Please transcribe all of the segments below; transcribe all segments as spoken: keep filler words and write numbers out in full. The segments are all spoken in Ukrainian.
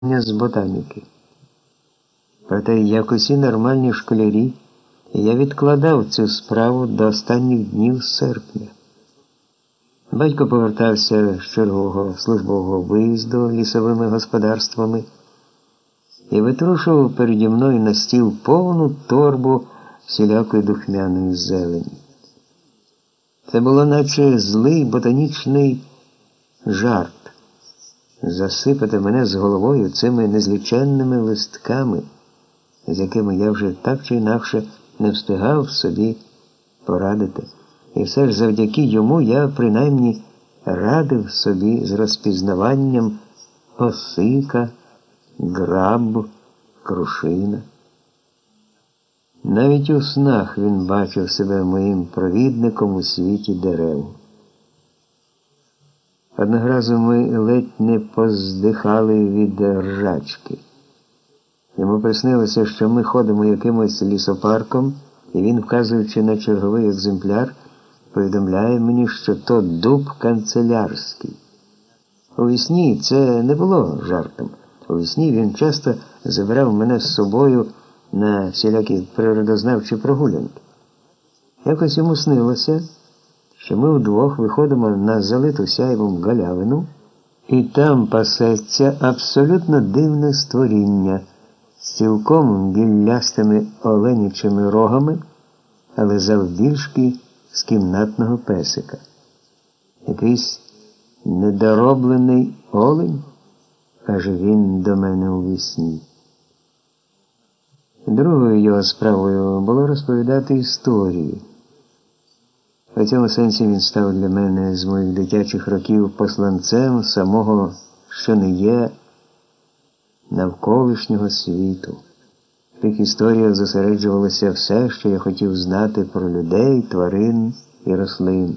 з ботаніки. Проте, як усі нормальні школярі, я відкладав цю справу до останніх днів серпня. Батько повертався з чергового службового виїзду лісовими господарствами і витрушував переді мною на стіл повну торбу всілякої духмяної зелені. Це було наче злий ботанічний жарт – засипати мене з головою цими незліченними листками, з якими я вже так чи інакше не встигав собі порадити. І все ж завдяки йому я принаймні радив собі з розпізнаванням осика, граб, крушина. Навіть у снах він бачив себе моїм провідником у світі дерев. Одного разу ми ледь не поздихали від ржачки. Йому приснилося, що ми ходимо якимось лісопарком, і він, вказуючи на черговий екземпляр, повідомляє мені, що то дуб канцелярський. У вісні це не було жартом. У вісні він часто забирав мене з собою на всілякі природознавчі прогулянки. Якось йому снилося, що ми вдвох виходимо на залиту сяйвом галявину, і там пасеться абсолютно дивне створіння з цілком гіллястими оленячими рогами, але завбільшки з кімнатного песика. Якийсь недороблений олень, каже він до мене у вісні. Другою його справою було розповідати історії. У цьому сенсі він став для мене з моїх дитячих років посланцем самого, що не є, навколишнього світу. В тих історіях зосереджувалося все, що я хотів знати про людей, тварин і рослин.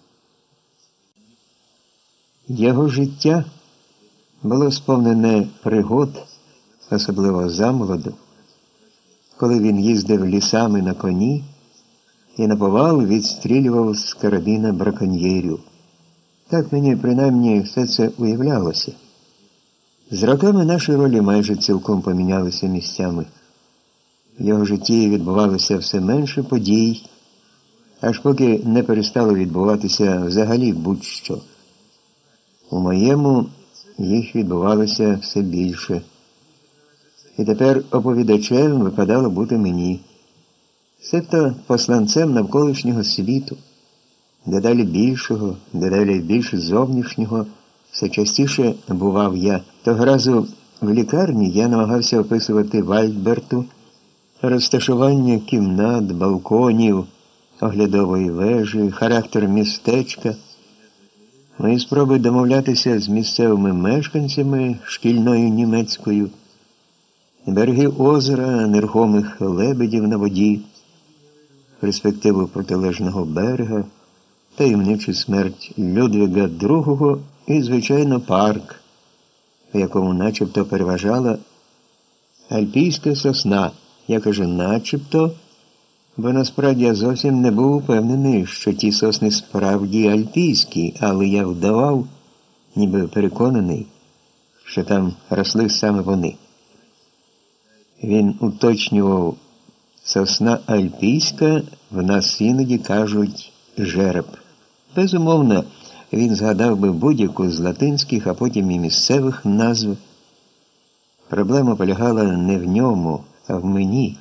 Його життя було сповнене пригод, особливо замолоду, коли він їздив лісами на коні і наповал відстрілював з карабіна браконьєрів. Так мені принаймні все це уявлялося. З роками наші ролі майже цілком помінялися місцями. В його житті відбувалося все менше подій, аж поки не перестало відбуватися взагалі будь-що. У моєму їх відбувалося все більше. І тепер оповідачем випадало бути мені. Себто посланцем навколишнього світу, дедалі більшого, дедалі більш зовнішнього, все частіше бував я. Того разу в лікарні я намагався описувати Вальдберту розташування кімнат, балконів, оглядової вежі, характер містечка. Мої спроби домовлятися з місцевими мешканцями шкільною німецькою, береги озера, нерухомих лебедів на воді, перспективу протилежного берега, таємничу смерть Людвіга другого і, звичайно, парк, в якому начебто переважала альпійська сосна. Я кажу начебто, бо насправді я зовсім не був упевнений, що ті сосни справді альпійські, але я вдавав, ніби переконаний, що там росли саме вони. Він уточнював: сосна альпійська, в нас іноді кажуть жереб. Безумовно, він згадав би будь-яку з латинських, а потім і місцевих назв. Проблема полягала не в ньому, а в мені.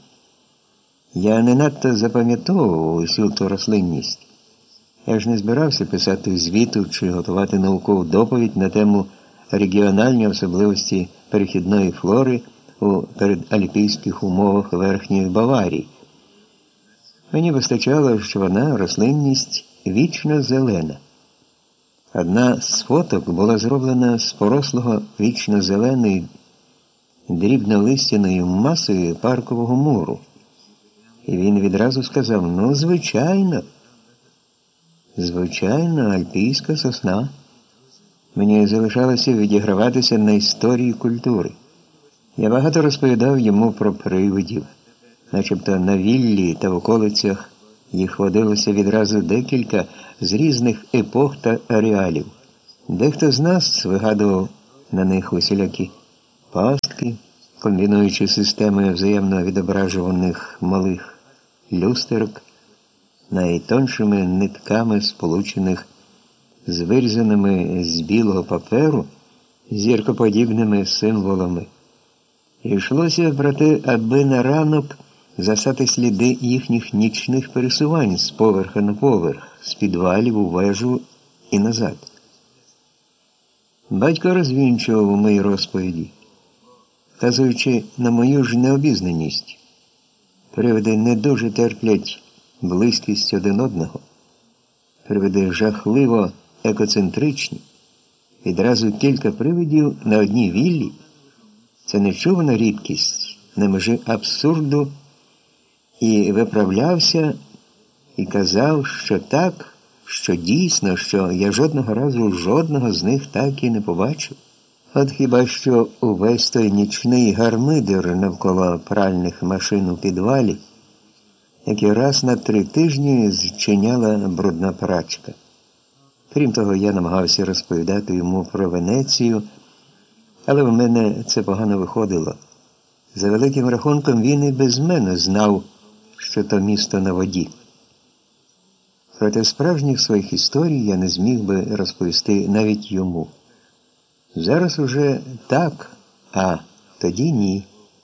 Я не надто запам'ятовував усю ту рослинність. Я ж не збирався писати звіту чи готувати наукову доповідь на тему регіональні особливості перехідної флори у передальпійських умовах Верхньої Баварії. Мені вистачало, що вона, рослинність, вічно зелена. Одна з фоток була зроблена з порослого вічно зеленої дрібнолистяною масою паркового муру. І він відразу сказав: ну, звичайно, звичайно, альпійська сосна. Мені залишалося відіграватися на історії культури. Я багато розповідав йому про привидів. Начебто на віллі та в околицях їх водилося відразу декілька з різних епох та ареалів. Дехто з нас вигадував на них усілякі пастки, комбінуючи системи взаємно відображуваних малих люстерок, найтоншими нитками, сполучених з вирізаними з білого паперу зіркоподібними символами. І йшлося про те, аби на ранок застати сліди їхніх нічних пересувань з поверха на поверх, з підвалів у вежу і назад. Батько розвінчував у моїй розповіді, вказуючи на мою ж необізнаність. Привиди не дуже терплять близькість один одного. Привиди жахливо екоцентричні. Відразу кілька привидів на одній віллі – це нечувана рідкість на межі абсурду, і виправлявся, і казав, що так, що дійсно, що я жодного разу жодного з них так і не побачив. От хіба що увесь той нічний гармидер навколо пральних машин у підвалі, який раз на три тижні зчиняла брудна прачка. Крім того, я намагався розповідати йому про Венецію, але в мене це погано виходило. За великим рахунком, він і без мене знав, що то місто на воді. Проте справжніх своїх історій я не зміг би розповісти навіть йому. Зараз уже так, а тоді ні.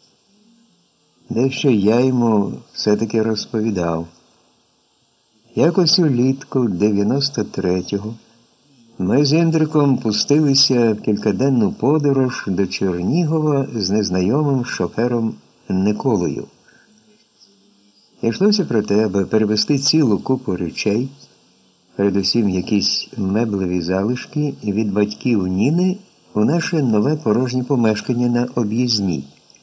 Дещо я йому все-таки розповідав. Якось улітку дев'яносто третього ми з Індриком пустилися в кількаденну подорож до Чернігова з незнайомим шофером Николою. Йшлося про те, аби перевезти цілу купу речей, передусім якісь меблеві залишки від батьків Ніни у наше нове порожнє помешкання на Об'їзній.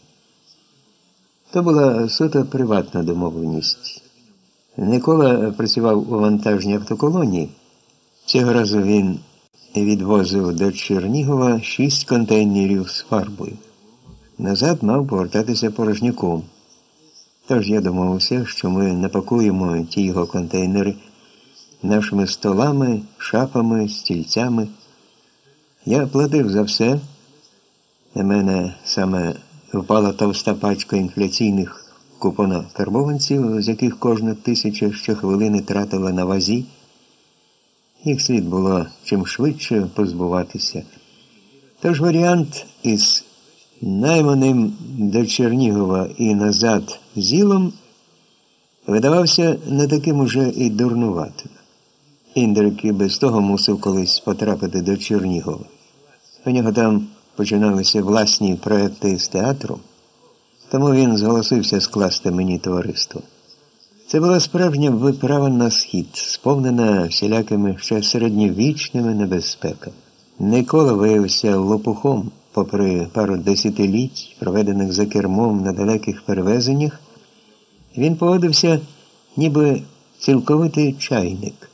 То була суто приватна домовленість. Никола працював у вантажній автоколонії. Цього разу він відвозив до Чернігова шість контейнерів з фарбою. Назад мав повертатися порожняком. Тож я домовився, що ми напакуємо ті його контейнери нашими столами, шафами, стільцями. Я платив за все. На мене саме впала товста пачка інфляційних купонокарбованців, з яких кожна тисяча щохвилини тратила на вазі. Їх слід було чим швидше позбуватися. Тож варіант із найманим до Чернігова і назад зілом видавався не таким уже і дурнуватим. Індрик і без того мусив колись потрапити до Чернігова. У нього там починалися власні проекти з театром, тому він зголосився скласти мені товариство. Це була справжня виправа на схід, сповнена всілякими ще середньовічними небезпеками. Никола виявився лопухом, попри пару десятиліть, проведених за кермом на далеких перевезеннях. Він поводився ніби цілковитий чайник.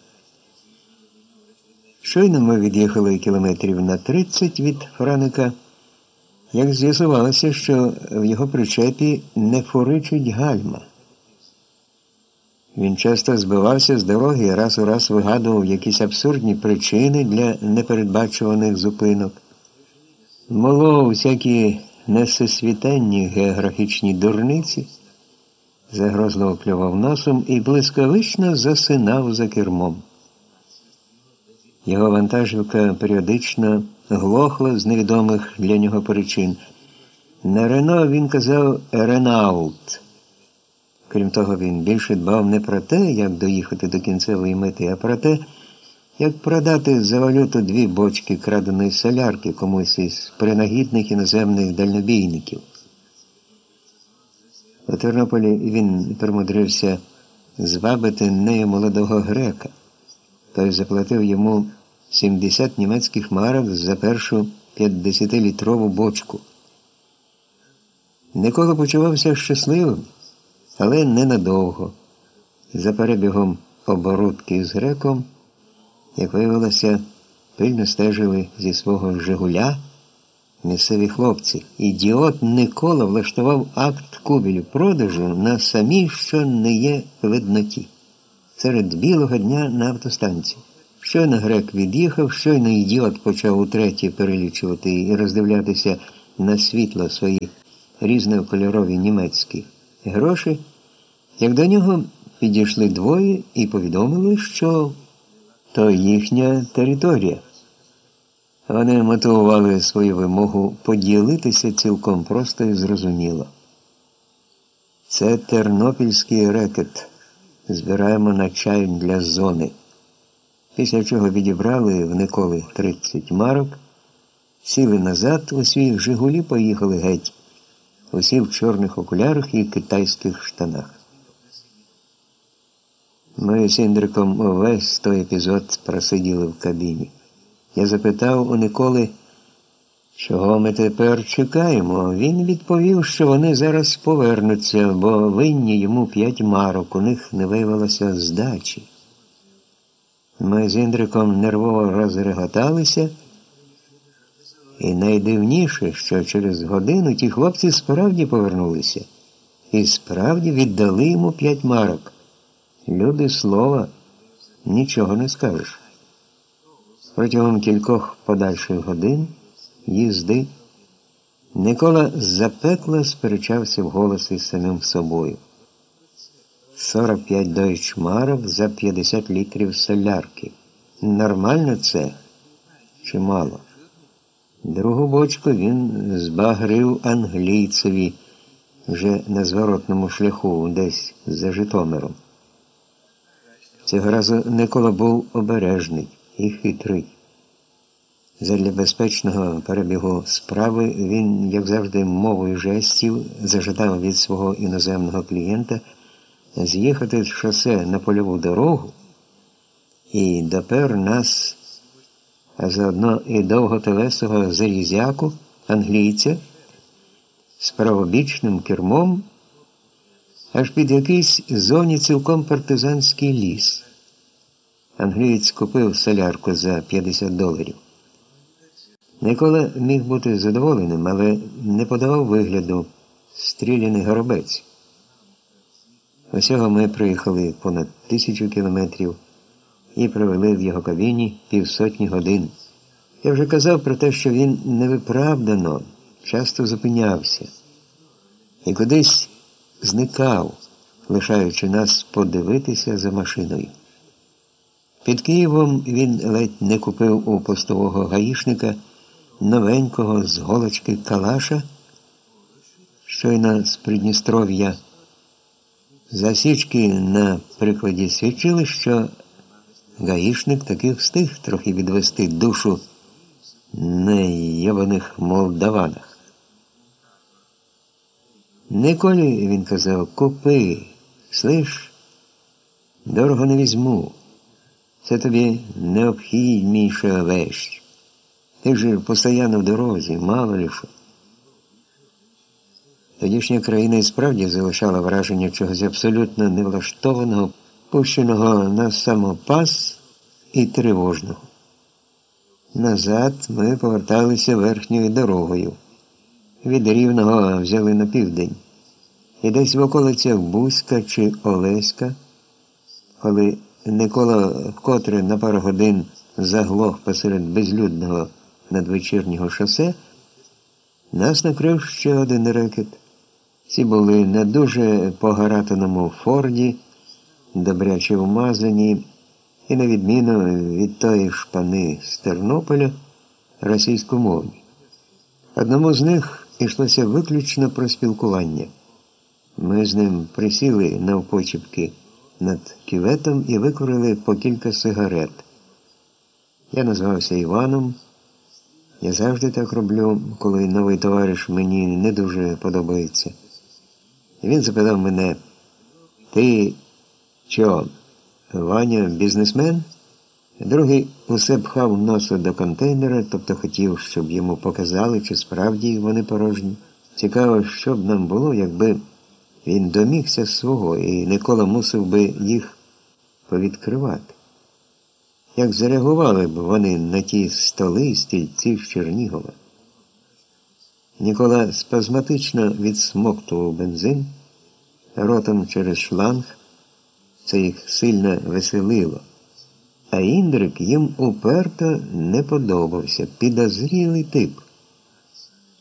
Щойно ми від'їхали кілометрів на тридцять від Франика, як з'ясувалося, що в його причепі не фуричить гальма. Він часто збивався з дороги і раз у раз вигадував якісь абсурдні причини для непередбачуваних зупинок. Молов усякі несусвітенні географічні дурниці, загрозливо клював носом і блискавично засинав за кермом. Його вантажівка періодично глохла з невідомих для нього причин. На Рено він казав «Ренаут». Крім того, він більше дбав не про те, як доїхати до кінцевої мети, а про те, як продати за валюту дві бочки краденої солярки комусь із принагідних іноземних дальнобійників. У Тернополі він примудрився звабити нею молодого грека. Той заплатив йому сімдесят німецьких марок за першу п'ятдесятилітрову бочку. Никола почувався щасливим, але ненадовго. За перебігом оборудки з греком, як виявилося, пильно стежили зі свого «Жигуля» місцеві хлопці. Ідіот Никола влаштував акт купівлі-продажу на самій, що не є видноті, серед білого дня на автостанції. Щойно грек від'їхав, щойно ідіот почав утретє перелічувати і роздивлятися на світло свої різнокольорові німецькі гроші, як до нього підійшли двоє і повідомили, що то їхня територія. Вони мотивували свою вимогу поділитися цілком просто і зрозуміло. Це тернопільський рекет. Збираємо на чай для зони. Після чого відібрали в Николи тридцять марок, сіли назад у свій «Жигулі», поїхали геть. Усі в чорних окулярах і китайських штанах. Ми з Індриком увесь той епізод просиділи в кабіні. Я запитав у Николи, чого ми тепер чекаємо. Він відповів, що вони зараз повернуться, бо винні йому п'ять марок, у них не виявилося здачі. Ми з Індриком нервово розреготалися, і найдивніше, що через годину ті хлопці справді повернулися. І справді віддали йому п'ять марок. Люди слова, нічого не скажеш. Протягом кількох подальших годин їзди Никола запекло сперечався вголос із самим собою. сорок п'ять дойчмарок за п'ятдесят літрів солярки. Нормально це? Чи мало? Другу бочку він збагрив англійцеві вже на зворотному шляху, десь за Житомиром. Цього разу Никола був обережний і хитрий. Задля безпечного перебігу справи він, як завжди, мовою жестів зажадав від свого іноземного клієнта з'їхати з шосе на польову дорогу і допер нас, а заодно і довготелесого залізяку, англійця, з правобічним кермом, аж під якийсь зоні цілком партизанський ліс. Англієць купив солярку за п'ятдесят доларів. Никола міг бути задоволеним, але не подавав вигляду стріляний горобець. Усього ми проїхали понад тисячу кілометрів і провели в його кабіні півсотні годин. Я вже казав про те, що він невиправдано часто зупинявся і кудись зникав, лишаючи нас подивитися за машиною. Під Києвом він ледь не купив у постового гаїшника новенького з голочки калаша, щойно з Придністров'я. Засічки на прикладі свідчили, що гаїшник таки встиг трохи відвести душу на йобаних молдаванах. Николі, він казав, купи, слиш, дорого не візьму. Це тобі необхідніша вещь. Ти ж постійно в дорозі, мало ли що. Тодішня країна і справді залишала враження чогось абсолютно невлаштованого, пущеного на самопас і тривожного. Назад ми поверталися верхньою дорогою. Від Рівного взяли на південь. І десь в околицях Бузька чи Олеська, коли Никола вкотре на пару годин заглох посеред безлюдного надвечірнього шосе, нас накрив ще один рекет. Ці були на дуже погаратаному форді, добряче вмазані, і на відміну від тої шпани з Тернополя, російськомовні. Одному з них йшлося виключно про спілкування. Ми з ним присіли навпочіпки над кюветом і викурили по кілька сигарет. Я назвався Іваном. Я завжди так роблю, коли новий товариш мені не дуже подобається. І він запитав мене: «Ти що, Ваня, бізнесмен?» Другий усе пхав носа до контейнера, тобто хотів, щоб йому показали, чи справді вони порожні. Цікаво, що б нам було, якби він домігся свого, і Никола мусив би їх повідкривати. Як зареагували б вони на ті столи і стільці з Чернігова? Нікола спазматично відсмоктував бензин ротом через шланг. Це їх сильно веселило. А Індрик їм уперто не подобався. Підозрілий тип.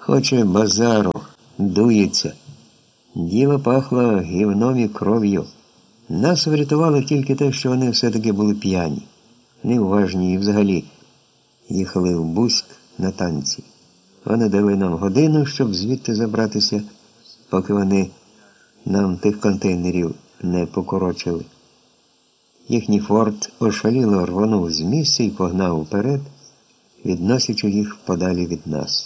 Хоче базару, дується. Діло пахло гівном і кров'ю. Нас врятувало тільки те, що вони все-таки були п'яні, неуважні і взагалі їхали в Буськ на танці. Вони дали нам годину, щоб звідти забратися, поки вони нам тих контейнерів не покорочили. Їхній форт ошаліло рвонув з місця і погнав вперед, відносячи їх подалі від нас.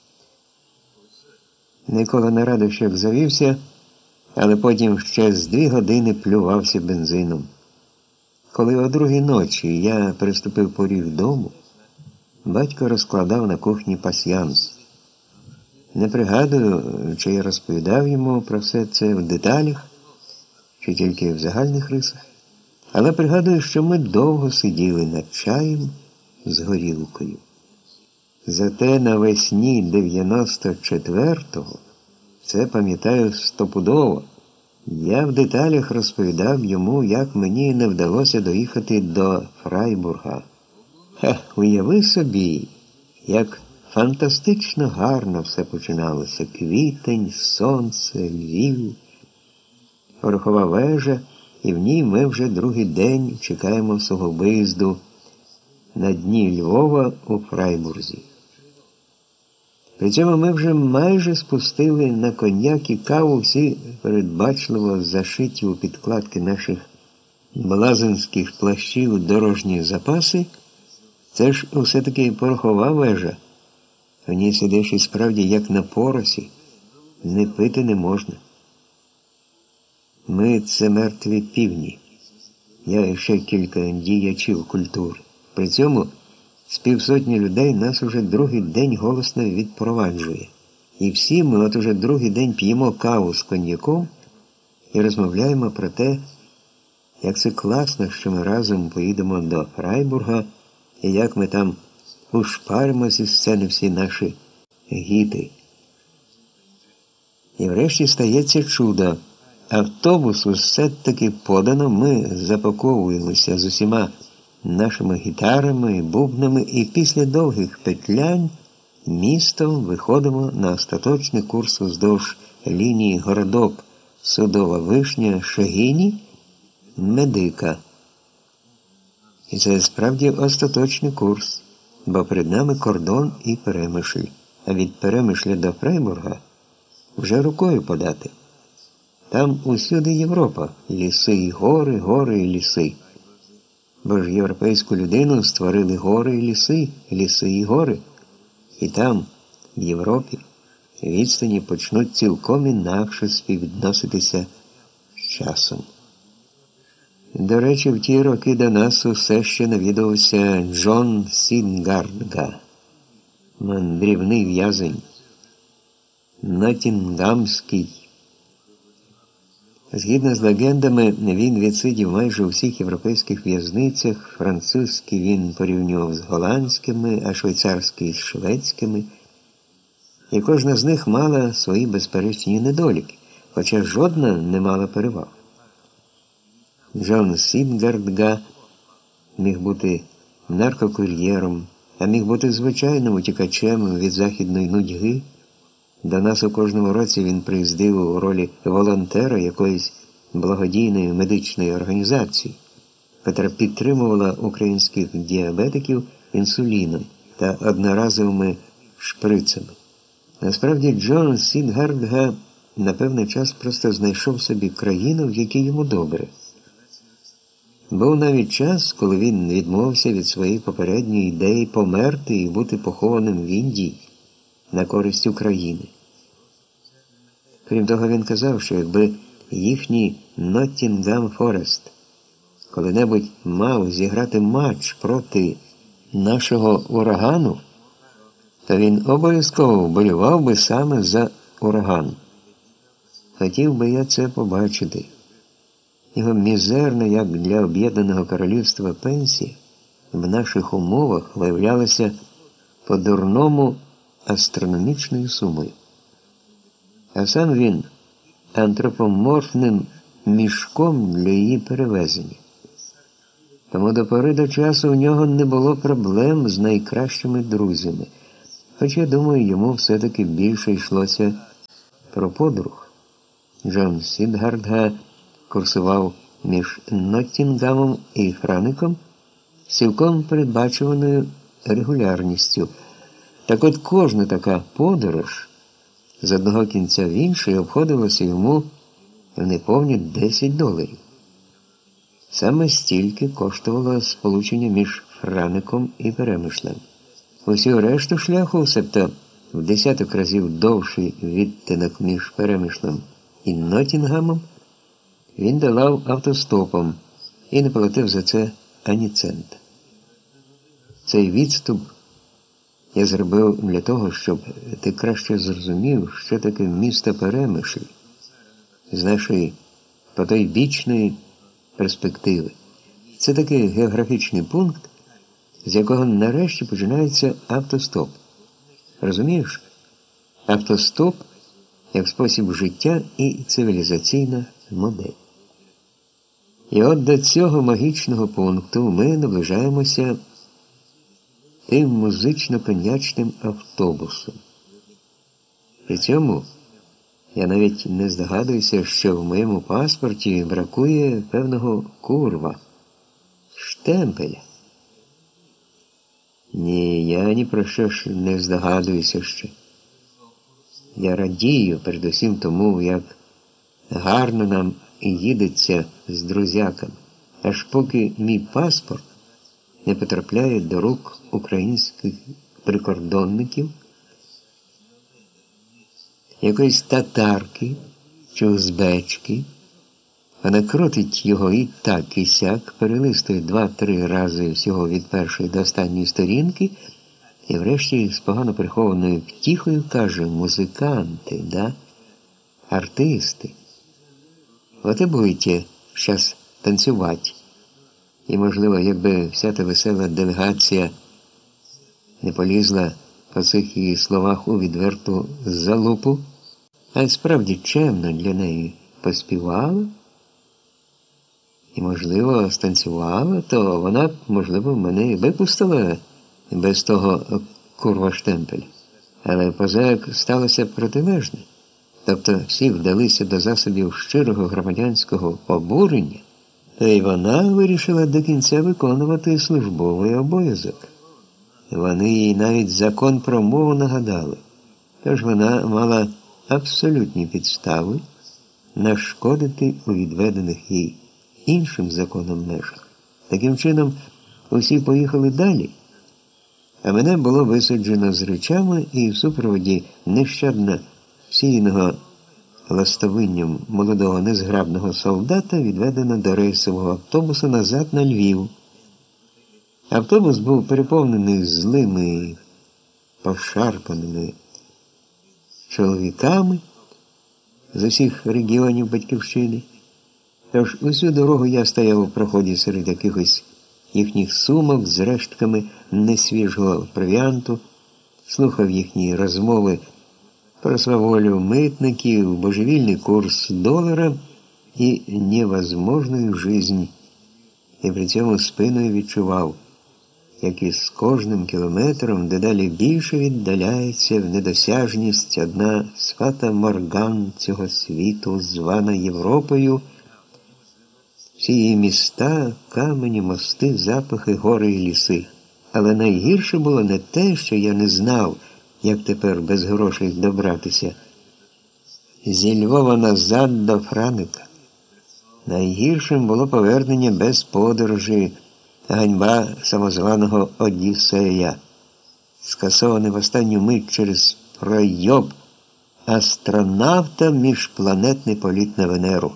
Ніколи на радощах завівся, але потім ще з дві години плювався бензином. Коли о другій ночі я приступив поріг дому, батько розкладав на кухні пасьянс. Не пригадую, чи я розповідав йому про все це в деталях, чи тільки в загальних рисах, але пригадую, що ми довго сиділи над чаєм з горілкою. Зате навесні дев'яносто четвертого, це пам'ятаю стопудово, я в деталях розповідав йому, як мені не вдалося доїхати до Фрайбурга. Ха, уяви собі, як фантастично гарно все починалося. Квітень, сонце, Львів, порохова вежа, і в ній ми вже другий день чекаємо свого виїзду на дні Львова у Фрайбурзі. При цьому ми вже майже спустили на коньяк і каву всі передбачливо зашиті у підкладки наших блазенських плащів дорожні запаси. Це ж усе-таки порохова вежа. В ній сидиш і справді як на поросі. Не пити не можна. Ми – це мертві півні. Я і ще кілька діячів культури. При цьому з півсотні людей нас уже другий день голосно відпроваджує. І всі ми от уже другий день п'ємо каву з коньяком і розмовляємо про те, як це класно, що ми разом поїдемо до Фрайбурга, і як ми там ушпаримо зі сцени всі наші гіти. І врешті стається чудо. Автобус все-таки подано, ми запаковуємося з усіма нашими гітарами і бубнами, і після довгих петлянь містом виходимо на остаточний курс уздовж лінії городок Судова Вишня, Шегині, Медика. І це справді остаточний курс, бо перед нами кордон і Перемишль, а від Перемишля до Фрайбурга вже рукою подати. Там усюди Європа, ліси і гори, гори і ліси. Бо ж європейську людину створили гори і ліси, ліси і гори. І там, в Європі, відстані почнуть цілком інакше співвідноситися з часом. До речі, в ті роки до нас усе ще навідувався Джон Сінгардга, мандрівний в'язень, Ноттінгамський. Згідно з легендами, він відсидів майже у всіх європейських в'язницях, французький він порівнював з голландськими, а швейцарський з шведськими. І кожна з них мала свої безперечні недоліки, хоча жодна не мала переваг. Джон Сінгардга міг бути наркокур'єром, а міг бути звичайним утікачем від західної нудьги. До нас у кожному році він приїздив у ролі волонтера якоїсь благодійної медичної організації, яка підтримувала українських діабетиків інсуліном та одноразовими шприцами. Насправді, Джон Сінгардга на певний час просто знайшов собі країну, в якій йому добре. Був навіть час, коли він відмовився від своєї попередньої ідеї померти і бути похованим в Індії на користь України. Крім того, він казав, що якби їхній Ноттінгам Форест коли-небудь мав зіграти матч проти нашого Урагану, то він обов'язково вболівав би саме за Ураган. Хотів би я це побачити. Його мізерна, як для Об'єднаного Королівства, пенсія в наших умовах виявлялася по-дурному астрономічною сумою. А сам він антропоморфним мішком для її перевезення. Тому до пори до часу у нього не було проблем з найкращими друзями. Хоч, я думаю, йому все-таки більше йшлося про подруг. Джон Сідгартга курсував між Ноттінгамом і Фраником з цілком передбачуваною регулярністю. Так от кожна така подорож з одного кінця в інший обходилася йому в неповні десять доларів. Саме стільки коштувало сполучення між Фраником і Перемишлем. Усю решту шляху, себто в десяток разів довший відтинок між Перемишлем і Ноттінгамом, він долав автостопом і не платив за це ані цента. Цей відступ я зробив для того, щоб ти краще зрозумів, що таке місто Перемишль з нашої потойбічної перспективи. Це такий географічний пункт, з якого нарешті починається автостоп. Розумієш? Автостоп як спосіб життя і цивілізаційна модель. І от до цього магічного пункту ми наближаємося тим музично-конячним автобусом. При цьому я навіть не здогадуюся, що в моєму паспорті бракує певного курва, штемпеля. Ні, я ні про що ж не здогадуюся ще. Я радію передусім тому, як гарно нам їдеться з друзяками, аж поки мій паспорт не потрапляє до рук українських прикордонників, якоїсь татарки чи узбечки. Вона крутить його і так, і сяк, перелистує два-три рази всього від першої до останньої сторінки, і врешті з погано прихованою втіхою каже: музиканти, да? Артисти. Вот і будете зараз танцювати. І, можливо, якби вся та весела делегація не полізла по цих її словах у відверту залупу, а й справді чемно для неї поспівала, і, можливо, станцювала, то вона б, можливо, мене і випустила без того курва-штемпеля. Але позаяк сталося протилежне. Тобто всі вдалися до засобів щирого громадянського обурення, то й вона вирішила до кінця виконувати службовий обов'язок. Вони їй навіть закон про мову нагадали, тож вона мала абсолютні підстави нашкодити у відведених їй іншим законом межах. Таким чином, усі поїхали далі, а мене було висаджено з речами і в супроводі нещадно сіяного ластовинням молодого незграбного солдата відведено до рейсового автобуса назад на Львів. Автобус був переповнений злими, пошарпаними чоловіками з усіх регіонів Батьківщини. Тож усю дорогу я стояв у проході серед якихось їхніх сумок з рештками несвіжого провіанту, слухав їхні розмови про сваволю митників, божевільний курс долара і невозможну жизнь, і при цьому спиною відчував, як із кожним кілометром дедалі більше віддаляється в недосяжність одна з фата-морган цього світу, звана Європою. Всі її міста, камені, мости, запахи, гори і ліси. Але найгірше було не те, що я не знав, як тепер без грошей добратися зі Львова назад до Франика. Найгіршим було повернення без подорожі, ганьба самозваного Одіссея, скасований в останню мить через пройоб астронавта міжпланетний політ на Венеру.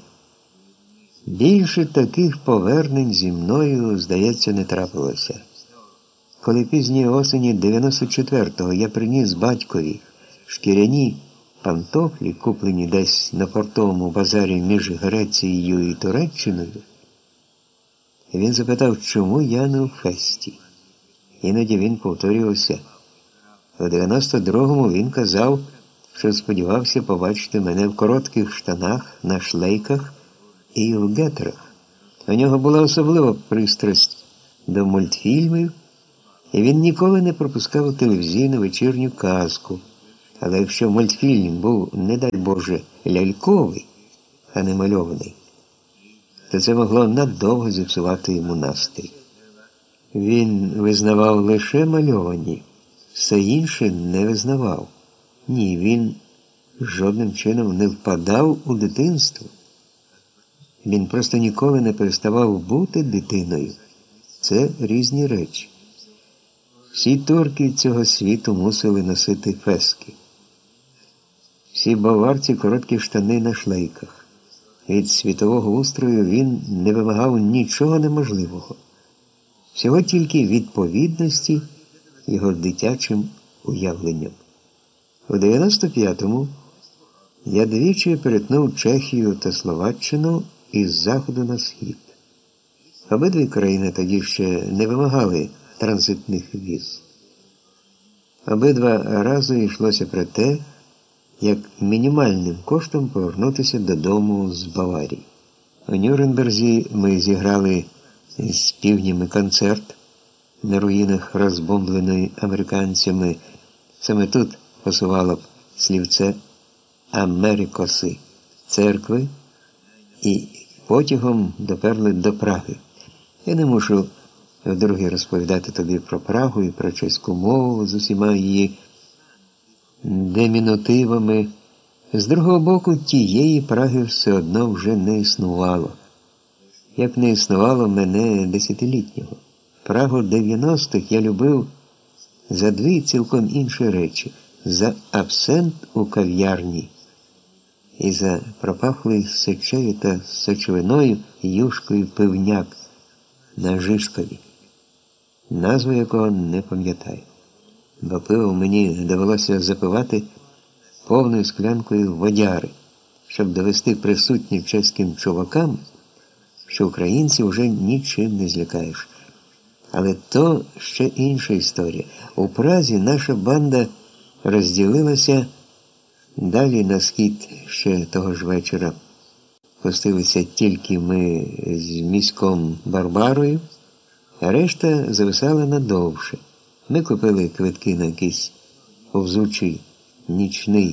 Більше таких повернень зі мною, здається, не трапилося. Коли пізньої осені дев'яносто четвертого я приніс батькові шкіряні пантофлі, куплені десь на портовому базарі між Грецією і Туреччиною, він запитав, чому я не у фесті. Іноді він повторювався. У дев'яносто другому він казав, що сподівався побачити мене в коротких штанах, на шлейках і в гетрах. У нього була особлива пристрасть до мультфільмів, І він ніколи не пропускав телевізійну вечірню казку. Але якщо мультфільм був, не дай Боже, ляльковий, а не мальований, то це могло надовго зіпсувати йому настрій. Він визнавав лише мальовані, все інше не визнавав. Ні, він жодним чином не впадав у дитинство. Він просто ніколи не переставав бути дитиною. Це різні речі. Всі турки цього світу мусили носити фески. Всі баварці короткі штани на шлейках. Від світового устрою він не вимагав нічого неможливого. Всього тільки відповідності його дитячим уявленням. У дев'яносто п'ятому я двічі перетнув Чехію та Словаччину із заходу на схід. Обидві країни тоді ще не вимагали транзитних віз. Обидва рази йшлося про те, як мінімальним коштом повернутися додому з Баварії. У Нюрнберзі ми зіграли з півнями концерт на руїнах розбомбленої американцями. Саме тут посувало б слівце Америкоси церкви і потягом доперли до Праги. Я не мушу вдруге розповідати тобі про Прагу і про чеську мову з усіма її демінутивами. З другого боку, тієї Праги все одно вже не існувало. Як не існувало мене десятилітнього. Прагу дев'яностих я любив за дві цілком інші речі. За абсент у кав'ярні і за пропахлий сечею та сечовиною юшкою пивняк на Жишкові, назву якого не пам'ятаю. Бо пиво мені довелося запивати повною склянкою водяри, щоб довести присутнім чеським чувакам, що українців вже нічим не злякаєш. Але то ще інша історія. У Празі наша банда розділилася, далі на схід ще того ж вечора пустилися тільки ми з міськом Барбарою, а решта зависала надовше. Ми купили квитки на якийсь повзучий нічний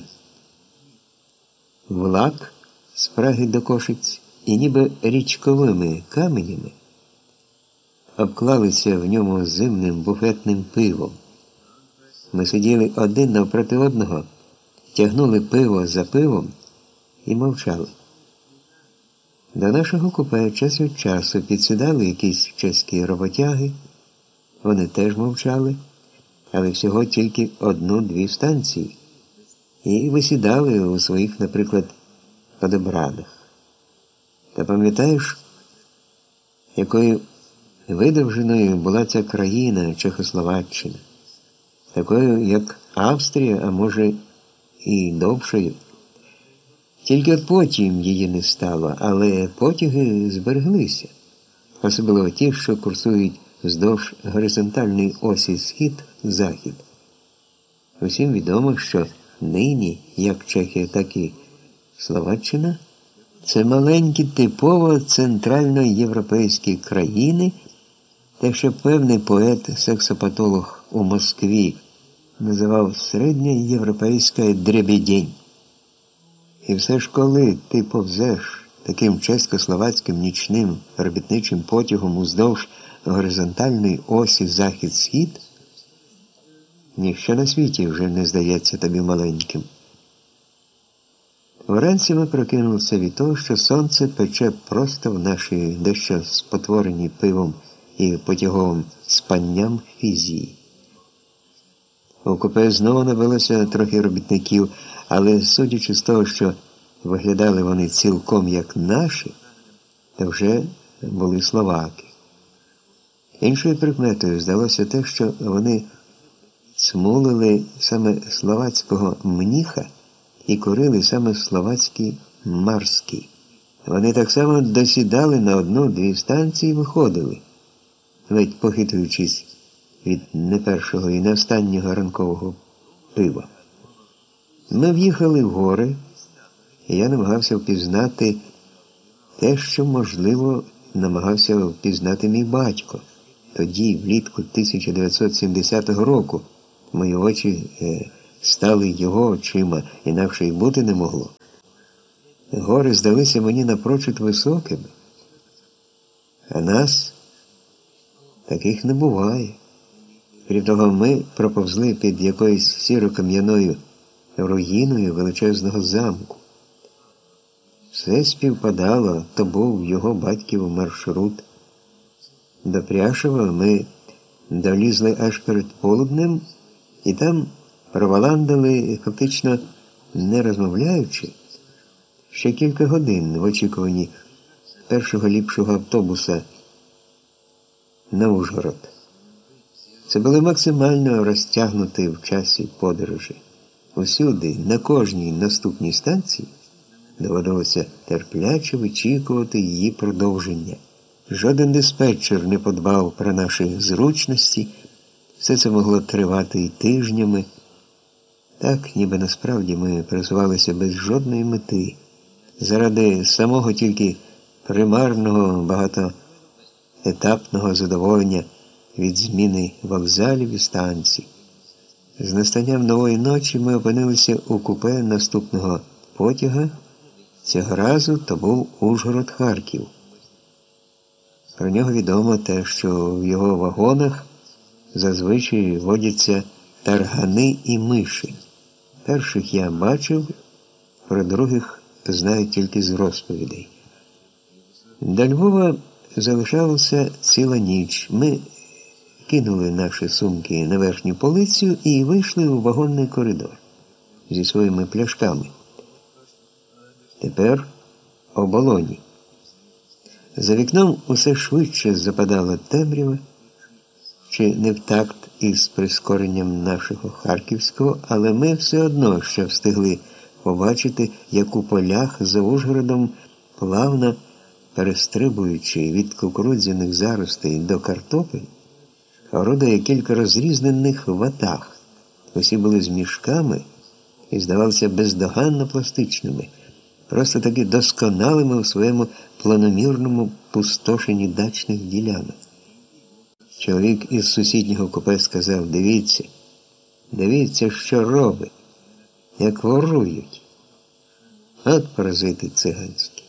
влак з Праги до Кошиць і ніби річковими каменями обклалися в ньому зимним буфетним пивом. Ми сиділи один навпроти одного, тягнули пиво за пивом і мовчали. До нашого купе час від часу підсідали якісь чеські роботяги, вони теж мовчали, але всього тільки одну-дві станції, і висідали у своїх, наприклад, подобранах. Та пам'ятаєш, якою видовженою була ця країна, Чехословаччина? Такою, як Австрія, а може і довшою. Тільки от потім її не стало, але потяги збереглися. Особливо ті, що курсують вздовж горизонтальної осі схід-захід. Усім відомо, що нині, як Чехія, так і Словаччина, це маленькі типово центральноєвропейські країни, те, що певний поет-сексопатолог у Москві називав середньоєвропейська дребідень. І все ж коли ти повзеш таким чесько-словацьким нічним робітничим потягом уздовж горизонтальної осі захід-схід, ніщо на світі вже не здається тобі маленьким. Вранці ми прокинулися від того, що сонце пече просто в нашій дещо спотвореній пивом і потяговим спанням фізії. У купе знову набилося трохи робітників, але судячи з того, що виглядали вони цілком як наші, то вже були словаки. Іншою прикметою здалося те, що вони цмулили саме словацького мніха і курили саме словацький марський. Вони так само досідали на одну-дві станції і виходили, ледь похитуючись від не першого і не останнього ранкового пива. Ми в'їхали в гори, і я намагався впізнати те, що, можливо, намагався впізнати мій батько. тоді, влітку тисяча дев'ятсот сімдесятого року, мої очі е, стали його очима, інакше й бути не могло. Гори здалися мені напрочуд високими, а нас таких не буває. Крім того, ми проповзли під якоюсь сіро-кам'яною руїною величезного замку. Все співпадало, то був його батьків маршрут. До Пряшева ми долізли аж перед полуднем, і там проваландили, фактично не розмовляючи, ще кілька годин в очікуванні першого ліпшого автобуса на Ужгород. Це були максимально розтягнуті в часі подорожі. Усюди, на кожній наступній станції, доводилося терпляче вичікувати її продовження. Жоден диспетчер не подбав про наші зручності, все це могло тривати і тижнями. Так, ніби насправді ми пересувалися без жодної мети, заради самого тільки примарного багатоетапного задоволення від зміни вокзалів і станцій. З настанням нової ночі ми опинилися у купе наступного потяга. Цього разу то був Ужгород-Харків. Про нього відомо те, що в його вагонах зазвичай водяться таргани і миші. Перших я бачив, про других знаю тільки з розповідей. До Львова залишалася ціла ніч. Ми кинули наші сумки на верхню полицю і вийшли у вагонний коридор зі своїми пляшками. Тепер оболоні. За вікном усе швидше западала темрява, чи не в такт із прискоренням нашого харківського, але ми все одно ще встигли побачити, як у полях за Ужгородом, плавно перестрибуючи від кукурудзяних заростей до картопель, орудує кілька розрізнених ватаг. Усі були з мішками і здавалися бездоганно пластичними, просто таки досконалими у своєму планомірному пустошенні дачних ділянок. Чоловік із сусіднього купе сказав: «Дивіться, дивіться, що робить, як ворують. От паразити циганські».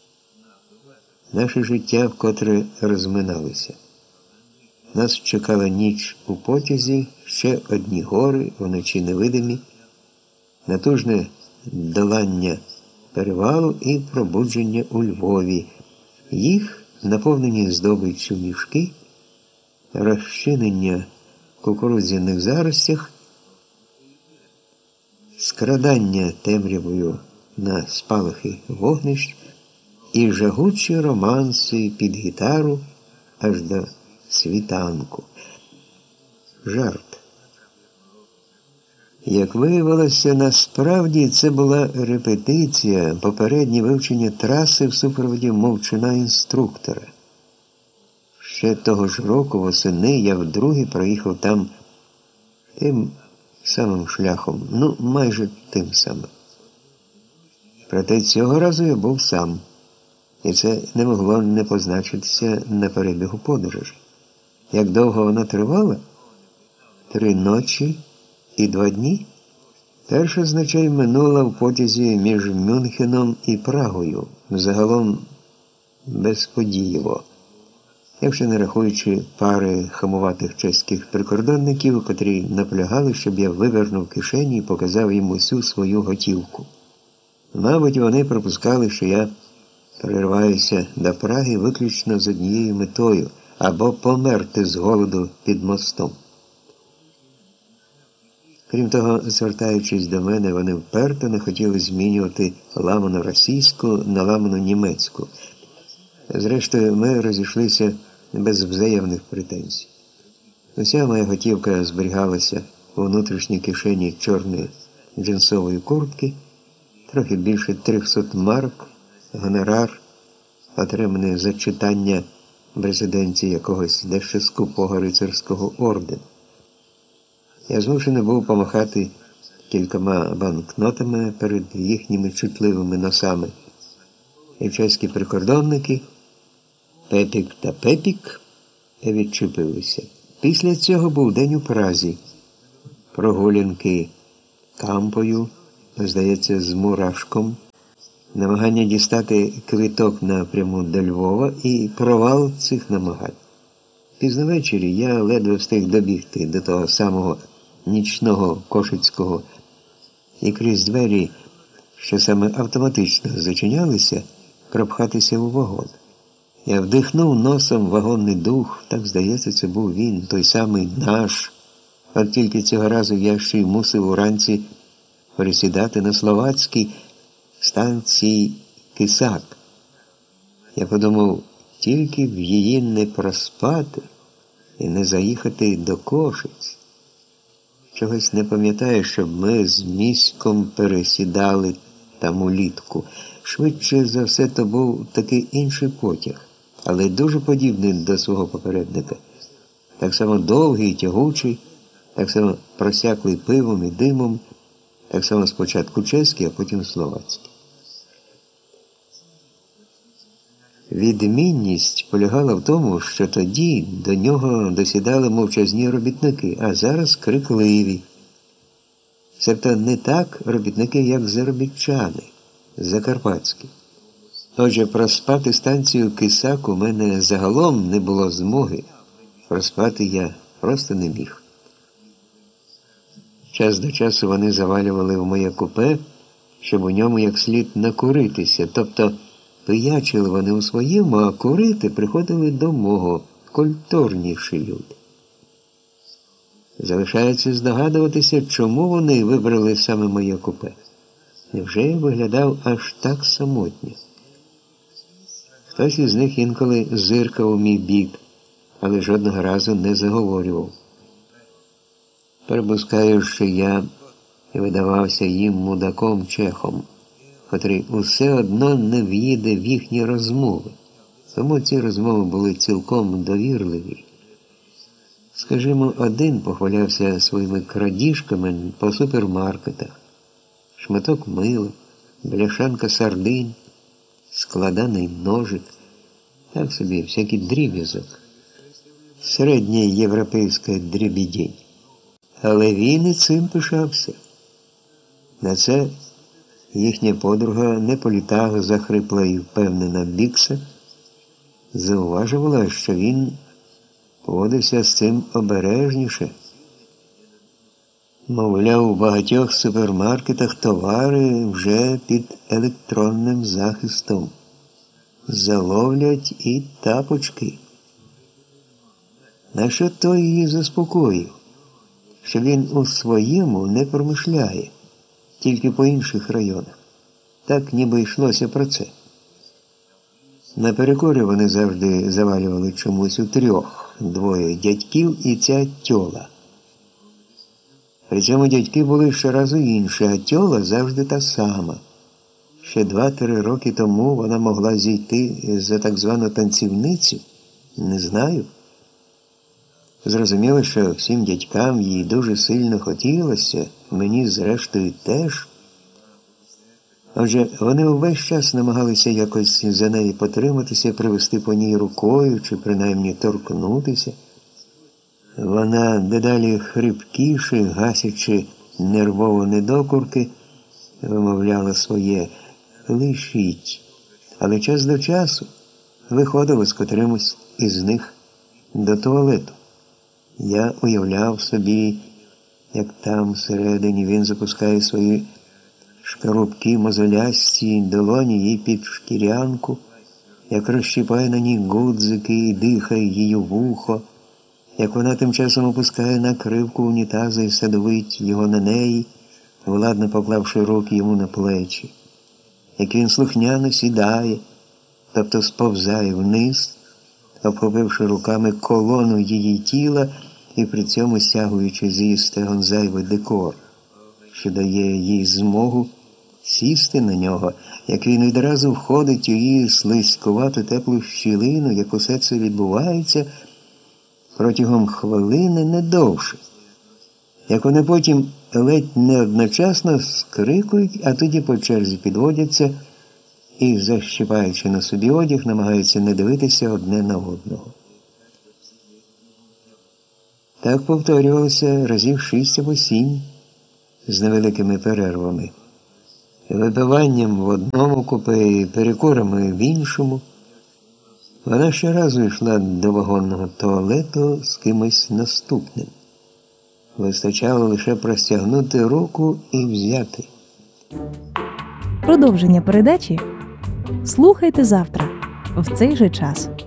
Наше життя вкотре розминалося. Нас чекала ніч у потязі, ще одні гори, вночі невидимі, натужне долання перевалу і пробудження у Львові. Їх, наповнені здобиччю мішки, розчинення в кукурудзяних заростях, скрадання темрявою на спалахи вогнищ і жагучі романси під гітару аж до світанку. Жарт. Як виявилося, насправді це була репетиція, попереднє вивчення траси в супроводі мовчана інструктора. Ще того ж року восени я вдруге проїхав там тим самим шляхом, ну майже тим самим. Проте цього разу я був сам, і це не могло не позначитися на перебігу подорожі. Як довго вона тривала? Три ночі і два дні? Перша з ночей минула в потязі між Мюнхеном і Прагою, загалом безподієво, якщо не рахуючи пари хамуватих чеських прикордонників, котрі наполягали, щоб я вивернув кишені і показав їм усю свою готівку. Мабуть, вони припускали, що я перериваюся до Праги виключно з однією метою – або померти з голоду під мостом. Крім того, звертаючись до мене, вони вперто не хотіли змінювати ламану російську на ламану німецьку. Зрештою, ми розійшлися без взаємних претензій. Уся моя готівка зберігалася у внутрішній кишені чорної джинсової куртки, трохи більше трьохсот марок, гонорар, отриманий за читання в резиденції якогось дещо скупого рицарського ордену. Я змушений був помахати кількома банкнотами перед їхніми чутливими носами. І чеські прикордонники, Пепік та Пепік, відчепилися. Після цього був день у Празі. Прогулянки Кампою, здається, з Мурашком, намагання дістати квиток напряму до Львова і провал цих намагань. Пізно ввечері я ледве встиг добігти до того самого нічного Кошицького, і крізь двері, що саме автоматично зачинялися, пропхатися у вагон. Я вдихнув носом вагонний дух, так, здається, це був він, той самий наш. От тільки цього разу я ще й мусив уранці пересідати на словацькій станції Кисак. Я подумав, тільки в її не проспати і не заїхати до Кошиць. Чогось не пам'ятаю, щоб ми з міськом пересідали там улітку. Швидше за все, то був такий інший потяг, але дуже подібний до свого попередника. Так само довгий і тягучий, так само просяклий пивом і димом, так само спочатку чеський, а потім словацький. Відмінність полягала в тому, що тоді до нього досідали мовчазні робітники, а зараз крикливі. Себто не так робітники, як заробітчани, закарпатські. Отже, проспати станцію Кисак у мене загалом не було змоги. Проспати я просто не міг. Час до часу вони завалювали в моє купе, щоб у ньому як слід накуритися. Тобто пиячили вони у своєму, а курити приходили до мого, культурніші люди. Залишається здогадуватися, чому вони вибрали саме моє купе. Невже я виглядав аж так самотньо? Хтось із них інколи зиркав у мій бік, але жодного разу не заговорював. Припускаю, що я видавався їм мудаком-чехом, котрий усе одно не в'їде в їхні розмови. Тому ці розмови були цілком довірливі. Скажімо, один похвалявся своїми крадіжками по супермаркетах. Шматок мила, бляшанка сардин, складаний ножик, так собі, всякий дріб'язок. Середній європейський дрібідень. Але він і цим пишався. На це їхня подруга не по літах захрипла і впевнена бікса, зауважувала, що він поводився з цим обережніше. Мовляв, у багатьох супермаркетах товари вже під електронним захистом. Заловлять і тапочки. На що той її заспокоїв? Що він у своєму не промишляє, тільки по інших районах. Так ніби йшлося про це. На перекорі вони завжди завалювали чомусь у трьох, двоє дядьків і ця тьола. При цьому дядьки були щоразу інші, а тьола завжди та сама. Ще два-три роки тому вона могла зійти за так звану танцівницю? Не знаю. Зрозуміло, що всім дядькам їй дуже сильно хотілося, мені зрештою теж. Отже, вони увесь час намагалися якось за неї потриматися, привести по ній рукою, чи принаймні торкнутися. Вона дедалі хрипкіше, гасячи нервово недокурки, вимовляла своє «лишіть». Але час до часу виходила з котримось із них до туалету. Я уявляв собі, як там всередині він запускає свої шкарубки мозолясті долоні їй під шкірянку, як розщіпає на ній гудзики і дихає її вухо, як вона тим часом опускає накривку унітазу і садовить його на неї, владно поклавши руки йому на плечі, як він слухняно сідає, тобто сповзає вниз, обхопивши руками колону її тіла і при цьому стягуючи з її стегон зайвий декор, що дає їй змогу сісти на нього, як він відразу входить у її слизькувату теплу щілину, як усе це відбувається протягом хвилини не довше. Як вони потім ледь не одночасно скрикують, а тоді по черзі підводяться і, защіпаючи на собі одяг, намагаються не дивитися одне на одного. Так повторювалося разів шість або сім з невеликими перервами. Випиванням в одному купе і перекурами в іншому. Вона щоразу йшла до вагонного туалету з кимось наступним. Вистачало лише простягнути руку і взяти. Продовження передачі слухайте завтра в цей же час.